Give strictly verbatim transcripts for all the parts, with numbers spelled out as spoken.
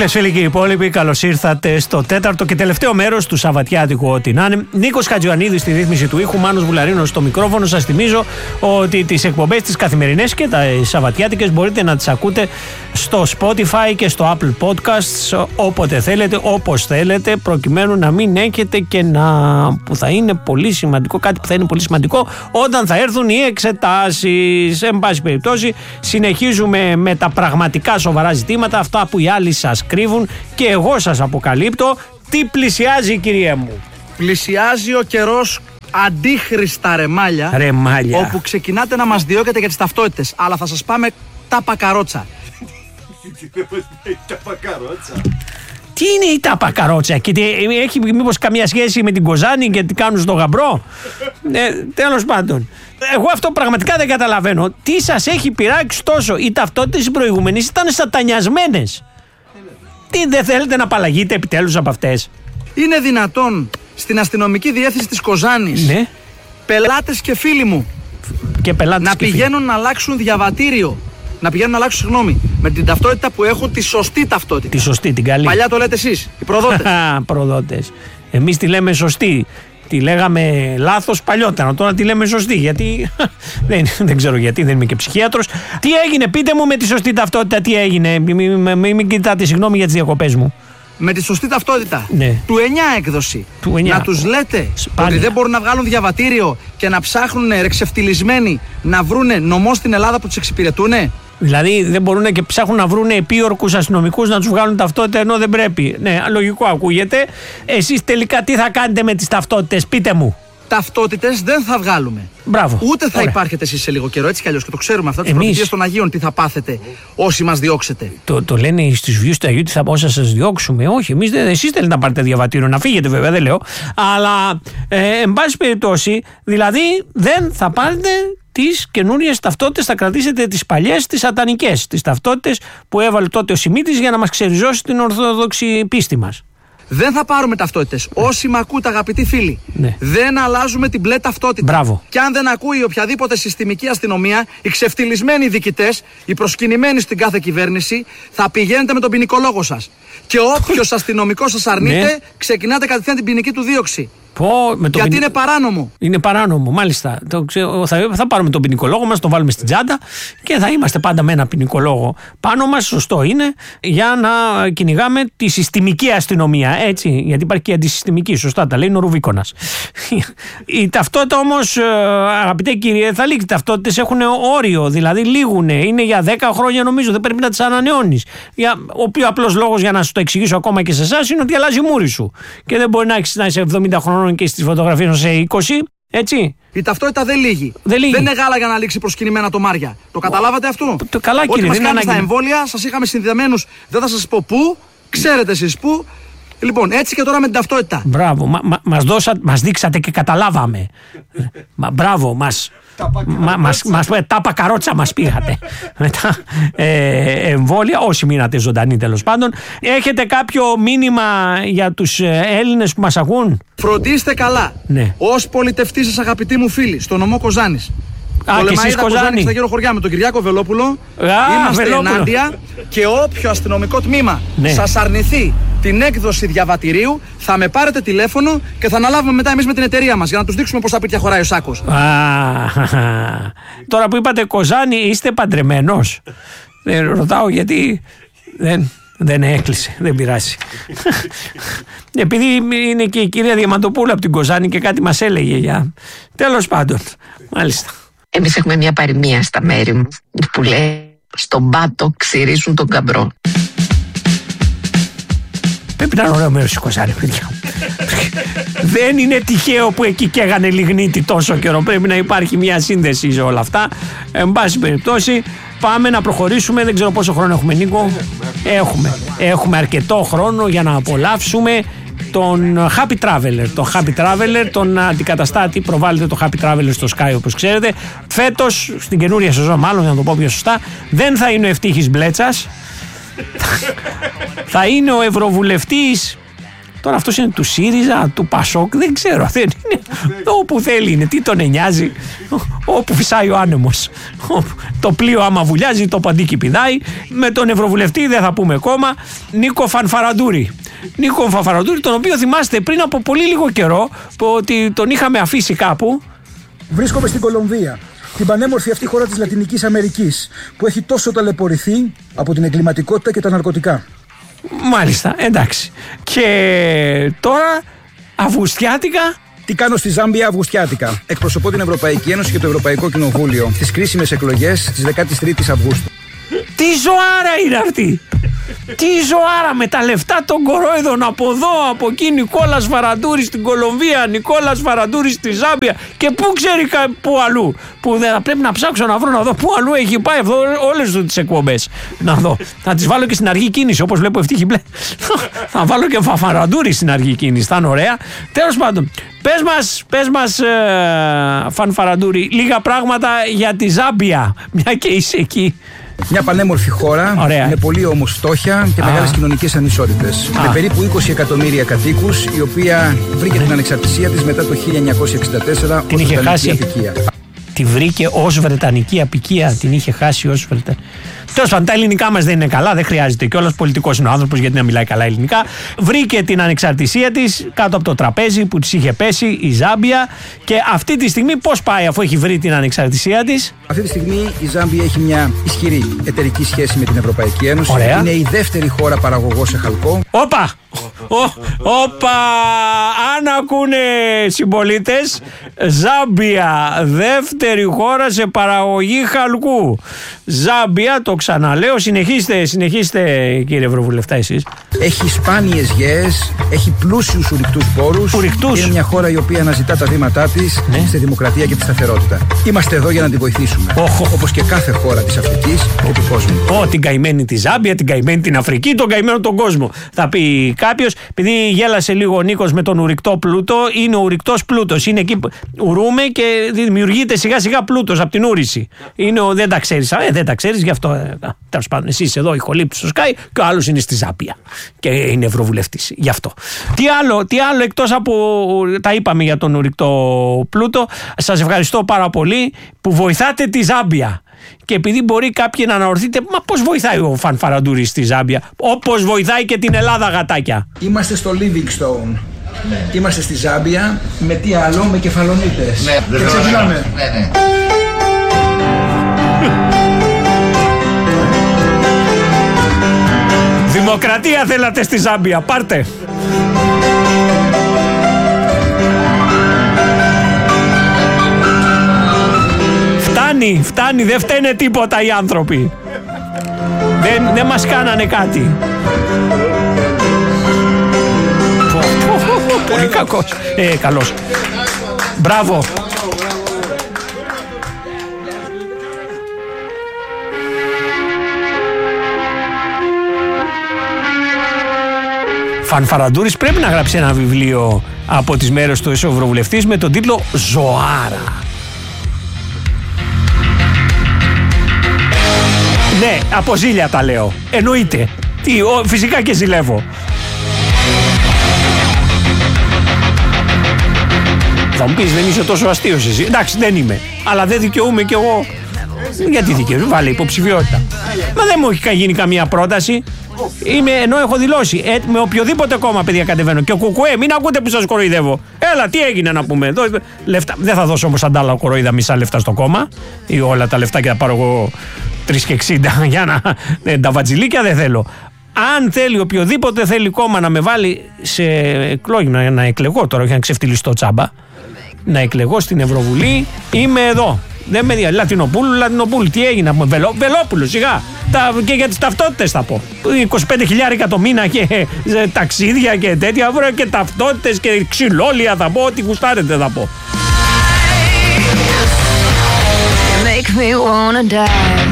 Φίλες, φίλοι και οι υπόλοιποι, καλώς ήρθατε στο τέταρτο και τελευταίο μέρος του Σαββατιάτικου Ό,τι να είναι. Νίκος Χατζιωαννίδης στη ρύθμιση του ήχου, Μάνος Βουλαρίνος στο μικρόφωνο. Σας θυμίζω ότι τις εκπομπές τις καθημερινές και τα Σαββατιάτικες μπορείτε να τις ακούτε στο Spotify και στο Apple Podcasts όποτε θέλετε, όπως θέλετε, προκειμένου να μην έχετε και να. Που θα είναι πολύ σημαντικό, κάτι που θα είναι πολύ σημαντικό όταν θα έρθουν οι εξετάσεις. Εν πάση περιπτώσει, συνεχίζουμε με τα πραγματικά σοβαρά ζητήματα, αυτά που οι άλλοι σας κρύβουν και εγώ σας αποκαλύπτω. Τι πλησιάζει, κυρία μου? Πλησιάζει ο καιρός αντίχριστα ρεμάλια, ρεμάλια, όπου ξεκινάτε να μας διώκετε για τις ταυτότητες. Αλλά θα σας πάμε τάπα καρότσα. Τι είναι η τάπα καρότσα και τι, έχει μήπως καμία σχέση με την Κοζάνη και τι κάνουν στο γαμπρό? ε, Τέλος πάντων, εγώ αυτό πραγματικά δεν καταλαβαίνω. Τι σας έχει πειράξει τόσο? Οι ταυτότητες οι προηγούμενες ήταν σατανιασμένες. Τι, δεν θέλετε να απαλλαγείτε επιτέλους από αυτές? Είναι δυνατόν στην αστυνομική διεύθυνση της Κοζάνης, ναι, πελάτες και φίλοι μου και πελάτες να και πηγαίνουν φίλοι. να αλλάξουν διαβατήριο, να πηγαίνουν να αλλάξουν, συγγνώμη, με την ταυτότητα που έχουν, τη σωστή ταυτότητα. Τη σωστή, την καλή. Παλιά το λέτε εσείς, οι προδότες. Προδότες. Εμείς τη λέμε σωστή. Τη λέγαμε λάθος παλιότερα, τώρα τη λέμε σωστή. Γιατί. δεν, δεν ξέρω γιατί, δεν είμαι και ψυχίατρος. Τι έγινε, πείτε μου με τη σωστή ταυτότητα, τι έγινε? Μην μη, μη, μη κοιτάτε, συγγνώμη για τις διακοπές μου. Με τη σωστή ταυτότητα, ναι, του εννιά έκδοση, του εννιά. Να τους λέτε Σπάνια. ότι δεν μπορούν να βγάλουν διαβατήριο και να ψάχνουν ρεξευτιλισμένοι να βρούνε νομό στην Ελλάδα που τους εξυπηρετούνε. Δηλαδή δεν μπορούν και ψάχνουν να βρουν επίορκους αστυνομικούς να τους βγάλουν ταυτότητα ενώ δεν πρέπει. Ναι, λογικό ακούγεται. Εσείς τελικά τι θα κάνετε με τις ταυτότητες, πείτε μου? Ταυτότητες δεν θα βγάλουμε. Μπράβο. Ούτε θα Ωραία. υπάρχετε εσείς σε λίγο καιρό, έτσι κι αλλιώς, και το ξέρουμε αυτά. Τις Εμείς... προφητείες των Αγίων, τι θα πάθετε όσοι μας διώξετε. Το, το λένε στις βιούς του Αγίου, τι θα πω, θα σας διώξουμε? Όχι, εμείς δεν, εσείς θέλετε να πάρετε διαβατήριο, να φύγετε βέβαια, δεν λέω. Αλλά, ε, εν πάση περιπτώσει, δηλαδή δεν θα πάρετε τις καινούριες ταυτότητες, θα κρατήσετε τις παλιές, τις σατανικές, τις ταυτότητες που έβαλε τότε ο Σιμίτης για να μας ξεριζώσει την ορθόδοξη πίστη μας. Δεν θα πάρουμε ταυτότητες. Ναι. Όσοι με ακούτε, αγαπητοί φίλοι, ναι, δεν αλλάζουμε την μπλε ταυτότητα. Μπράβο. Και αν δεν ακούει οποιαδήποτε συστημική αστυνομία, οι ξεφτυλισμένοι διοικητές, οι προσκυνημένοι στην κάθε κυβέρνηση, θα πηγαίνετε με τον ποινικολόγο σας. Και όποιος αστυνομικός σας αρνείται, ναι, ξεκινάτε κατευθείαν την ποινική του δίωξη. Πω, με το Γιατί ποινι... είναι παράνομο. Είναι παράνομο, μάλιστα. Το ξέρω, θα, θα πάρουμε τον ποινικολόγο μας, τον βάλουμε στην τσάντα και θα είμαστε πάντα με ένα ποινικολόγο πάνω μας. Σωστό είναι, για να κυνηγάμε τη συστημική αστυνομία. Έτσι, γιατί υπάρχει και αντισυστημική. Σωστά τα λέει, είναι ο Ρουβίκονας. Η ταυτότητα όμως, αγαπητέ κύριε, θα λήξει. Οι ταυτότητες έχουν όριο, δηλαδή λήγουν. Είναι για δέκα χρόνια νομίζω, δεν πρέπει να τις ανανεώνεις. Για, ο πιο απλός λόγος για να σου το εξηγήσω ακόμα και σε εσάς είναι ότι αλλάζει η μούρη σου. Και δεν μπορεί να έχεις να είσαι εβδομήντα χρόνων και στις φωτογραφίες σε είκοσι, έτσι. Η ταυτότητα δεν λύγει. Δεν, λύγει. δεν είναι γάλα για να λήξει προσκυνημένα το Μάρια. Το καταλάβατε αυτό? Το, το καλά, Ό,τι κύριε, μας κάνετε στα ανάγκη... εμβόλια, σας είχαμε συνδεμένους, δεν θα σας πω πού, ξέρετε εσείς πού. Λοιπόν, έτσι και τώρα με την ταυτότητα. Μπράβο, μα, μα, μας, δώσα, μας δείξατε και καταλάβαμε. Μα, μπράβο, μας... Μα, μας, μας, τάπα καρότσα μας πήγατε με τα ε, εμβόλια, όσοι μείνατε ζωντανοί τέλος πάντων. Έχετε κάποιο μήνυμα για τους Έλληνες που μας ακούν? Φροντίστε καλά, ναι, ως πολιτευτής σας, αγαπητοί μου φίλοι, στο νομό Κοζάνης. Α, το και εσείς Κοζάνη. Στα γύρω χωριά με τον Κυριάκο Βελόπουλο. Α, είμαστε Βελόπουλο. ενάντια, και όποιο αστυνομικό τμήμα, ναι, σας αρνηθεί την έκδοση διαβατηρίου, θα με πάρετε τηλέφωνο και θα αναλάβουμε μετά εμείς με την εταιρεία μας για να τους δείξουμε πώς απίτια χωράει ο σάκος. Α, τώρα που είπατε Κοζάνη, είστε παντρεμένος? Δεν ρωτάω γιατί δεν, δεν έκλεισε, δεν πειράζει. Επειδή είναι και η κυρία Διαμαντοπούλου από την Κοζάνη και κάτι μας έλεγε για... Τέλος πάντων, μάλιστα. Εμείς έχουμε μια παροιμία στα μέρη μου που λέει «Στον πάτο ξυρίζουν τον καμπρό». Πρέπει να είναι ωραίο μέρος η Κοζάνη, παιδιά. Δεν είναι τυχαίο που εκεί καίγανε λιγνίτη τόσο καιρό. Πρέπει να υπάρχει μια σύνδεση σε όλα αυτά. Εν πάση περιπτώσει, πάμε να προχωρήσουμε. Δεν ξέρω πόσο χρόνο έχουμε, Νίκο. Έχουμε. Έχουμε αρκετό χρόνο για να απολαύσουμε τον Happy Traveler. Το Happy Traveler, τον αντικαταστάτη, προβάλλεται το Happy Traveler στο Sky, όπως ξέρετε. Φέτος, στην καινούρια σεζόν, μάλλον για να το πω πιο σωστά, δεν θα είναι ο Ευτύχης Μπλέτσας. Θα είναι ο Ευρωβουλευτής Τώρα αυτός είναι του ΣΥΡΙΖΑ, του ΠΑΣΟΚ, δεν ξέρω. Δεν είναι. Όπου θέλει είναι. Τι τον νοιάζει. Όπου φυσάει ο άνεμος. Το πλοίο άμα βουλιάζει, το παντίκι πηδάει. Με τον Ευρωβουλευτή δεν θα πούμε κόμμα, Νίκο Φανφαραντούρη. Νίκο Φανφαραντούρη, τον οποίο θυμάστε πριν από πολύ λίγο καιρό ότι τον είχαμε αφήσει κάπου. Βρίσκομαι στην Κολομβία, την πανέμορφη αυτή χώρα της Λατινικής Αμερικής, που έχει τόσο ταλαιπωρηθεί από την εγκληματικότητα και τα ναρκωτικά. Μάλιστα, εντάξει. Και τώρα αυγουστιάτικα. Τι κάνω στη Ζάμπια αυγουστιάτικα? Εκπροσωπώ την Ευρωπαϊκή Ένωση και το Ευρωπαϊκό Κοινοβούλιο στις κρίσιμες εκλογές της δεκάτης τρίτης Αυγούστου. Τι ζωάρα είναι αυτή! Τι ζωάρα με τα λεφτά των κορόιδων από εδώ, από εκεί. Νικόλας Φαραντούρης στην Κολομβία, Νικόλας Φαραντούρης στη Ζάμπια. Και πού ξέρει πού αλλού. Που δεν πρέπει να ψάξω να βρω να δω πού αλλού έχει πάει αυτό, όλες τις εκπομπές. Να δω. Θα τις βάλω και στην αργή κίνηση, όπως βλέπω ευτύχη μπλε. Θα βάλω και Φαραντούρη στην αργή κίνηση. Θα είναι ωραία. Τέλος πάντων, πες μας, πες μας ε, Φανφαραντούρη, λίγα πράγματα για τη Ζάμπια, μια και είσαι εκεί. Μια πανέμορφη χώρα, ωραία, με πολύ όμως φτώχεια και Α. μεγάλες κοινωνικές ανισότητες. Α. Με περίπου είκοσι εκατομμύρια κατοίκους, η οποία βρήκε την ανεξαρτησία της μετά το χίλια εννιακόσια εξήντα τέσσερα την ως είχε βρετανική χάσει. απικία. Τη βρήκε ως βρετανική απικία, την είχε χάσει ως βρετανική. Τέλος πάντων, τα ελληνικά μας δεν είναι καλά, δεν χρειάζεται κιόλας. Πολιτικός είναι ο άνθρωπος, γιατί να μιλάει καλά ελληνικά. Βρήκε την ανεξαρτησία της κάτω από το τραπέζι που της είχε πέσει η Ζάμπια. Και αυτή τη στιγμή πώς πάει αφού έχει βρει την ανεξαρτησία της? Αυτή τη στιγμή η Ζάμπια έχει μια ισχυρή εταιρική σχέση με την Ευρωπαϊκή Ένωση. Ωραία. Είναι η δεύτερη χώρα παραγωγός σε χαλκό. Όπα! Όπα! Αν ακούνε συμπολίτες, Ζάμπια, δεύτερη χώρα σε παραγωγή χαλκού. Ζάμπια, το ξαναλέω, συνεχίστε, συνεχίστε κύριε Ευρωβουλευτά εσείς. Έχει σπάνιες γέες, έχει πλούσιους ουρυκτούς πόρους. Ουρυκτούς. Είναι μια χώρα η οποία αναζητά τα βήματά της, ναι, στη δημοκρατία και τη σταθερότητα. Είμαστε εδώ για να την βοηθήσουμε. Oh. Όπως και κάθε χώρα της Αφρικής και του κόσμου. Ω, oh, την καημένη τη Ζάμπια, την καημένη την Αφρική, τον καημένο τον κόσμο. Θα πει κάποιος, επειδή γέλασε λίγο ο Νίκος με τον ουρυκτό πλούτο, είναι ο ουρυκτός πλούτος. Είναι εκεί που ουρούμε και δημιουργείται σιγά σιγά πλούτος από την ούρηση. Είναι ο, δεν τα ξέρεις, ε, δεν τα ξέρεις, γι' αυτό. Ε, τέλος πάντων, εσύ είσαι εδώ, ηχολήπτης στο Sky και ο άλλος είναι στη Ζάμπια. Και είναι ευρωβουλευτής. Γι' αυτό. Τι άλλο, τι άλλο εκτός από τα είπαμε για τον ουρυκτό πλούτο. Σας ευχαριστώ πάρα πολύ που βοηθάτε τη Ζάμπια. Και επειδή μπορεί κάποιοι να αναρωτηθείτε, μα πώς βοηθάει ο Φανφαραντούρης στη Ζάμπια? Όπως βοηθάει και την Ελλάδα, γατάκια. Είμαστε στο Livingstone. Ναι. Είμαστε στη Ζάμπια. Με τι άλλο? Με κεφαλονίτες. Ναι, και ξεκινάμε. Ναι, ναι. Δημοκρατία θέλατε στη Ζάμπια, πάρτε. Φτάνει, φτάνει, δεν φταίνε τίποτα οι άνθρωποι. Δεν, δεν μας κάνανε κάτι. Πολύ κακός. Ε, καλός. Μπράβο. Φανφαραντούρης πρέπει να γράψει ένα βιβλίο από τις μέρες του Ευρωβουλευτής με τον τίτλο «Ζωάρα». Ναι, από ζήλια τα λέω. Εννοείται. Τι, ο, φυσικά και ζηλεύω. Θα μου πεις, δεν είσαι τόσο αστείος εσύ. Εντάξει, δεν είμαι. Αλλά δεν δικαιούμαι κι εγώ. Γιατί δικαιούμαι, βάλε υποψηφιότητα. Μα δεν μου έχει γίνει καμία πρόταση. Είμαι, ενώ έχω δηλώσει. Ε, με οποιοδήποτε κόμμα, παιδιά, κατεβαίνω. Και ο Κουκουέ, μην ακούτε που σας κοροϊδεύω. Έλα, τι έγινε να πούμε. Εδώ, λεφτά. Δεν θα δώσω όμως αντάλλαγμα κοροϊδά μισά λεφτά στο κόμμα. Ή όλα τα λεφτά και θα πάρω εγώ τρία και εξήντα για να. Ε, τα βατζιλίκια δεν θέλω. Αν θέλει οποιοδήποτε θέλει κόμμα να με βάλει σε εκλόγημα, να εκλεγώ τώρα, όχι να ξεφτυλιστώ τσάμπα, να εκλεγώ στην Ευρωβουλή, είμαι εδώ. Δεν με διαλύει. Λατινοπούλου, Λατινοπούλου. Τι έγινε, Βελό, Βελόπουλο, σιγά. Τα, και για τις ταυτότητες θα πω. είκοσι πέντε χιλιάρικα το μήνα και ε, ταξίδια και τέτοια. Βρω και ταυτότητες και ξυλόλια θα πω. Ό,τι γουστάρετε θα πω. Make me wanna die.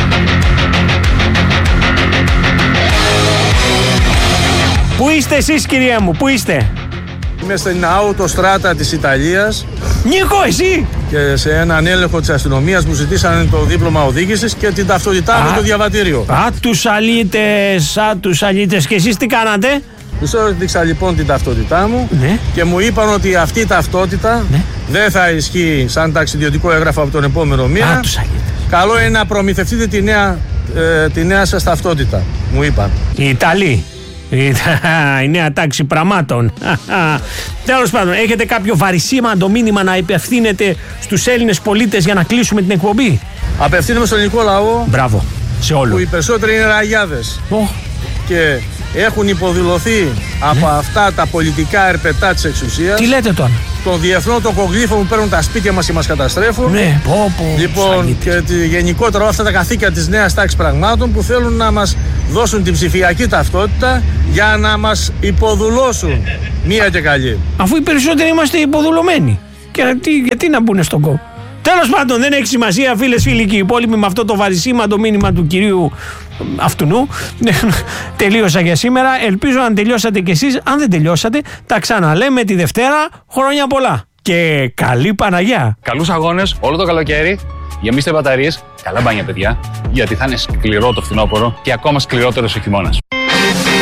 Πού είστε εσείς, κυρία μου, πού είστε? Είμαι στην αυτοστράτα της Ιταλίας. Νίκο, εσύ! Και σε έναν έλεγχο της αστυνομίας μου ζητήσανε το δίπλωμα οδήγησης και την ταυτότητά με το διαβατήριο. Α, τους αλήτες, α, τους αλήτες. Και εσείς τι κάνατε? Τους έδειξα λοιπόν την ταυτότητά μου, ναι, και μου είπαν ότι αυτή η ταυτότητα, ναι, δεν θα ισχύει σαν ταξιδιωτικό έγγραφο από τον επόμενο μήνα. Α, τους αγίτες. Καλό είναι να προμηθευτείτε τη νέα, ε, τη νέα σας ταυτότητα, μου είπαν. Οι Ιταλοί. Η νέα τάξη πραγμάτων. Τέλος πάντων, έχετε κάποιο βαρισίμαντο μήνυμα να υπευθύνετε στους Έλληνες πολίτες για να κλείσουμε την εκπομπή? Απευθύνομαι στον ελληνικό λαό. Μπράβο, σε όλους. Που οι περισσότεροι είναι ραγιάδες. Oh. Και έχουν υποδηλωθεί, ναι, από αυτά τα πολιτικά ερπετά της εξουσίας. Τι λέτε τώρα? Των διεθνών των κογλίφων που παίρνουν τα σπίτια μας και μας καταστρέφουν. Ναι, πω, πω, λοιπόν, και τη, γενικότερα αυτά τα καθήκια της νέας τάξης πραγμάτων που θέλουν να μας δώσουν την ψηφιακή ταυτότητα για να μας υποδουλώσουν μία και καλή. Αφού οι περισσότεροι είμαστε υποδουλωμένοι. Και τι, γιατί να μπουν στον κόπο? Τέλος πάντων, δεν έχει σημασία, φίλες, φίλοι και οι υπόλοιποι, με αυτό το βαρισίμαντο μήνυμα του κυρίου αυτού. Τελείωσα για σήμερα. Ελπίζω αν τελειώσατε κι εσείς. Αν δεν τελειώσατε, τα ξαναλέμε τη Δευτέρα. Χρόνια πολλά και καλή Παναγιά. Καλούς αγώνες όλο το καλοκαίρι. Γεμίστε μπαταρίες. Καλά μπάνια, παιδιά. Γιατί θα είναι σκληρό το φθινόπωρο και ακόμα σκληρότερος ο χειμώνας.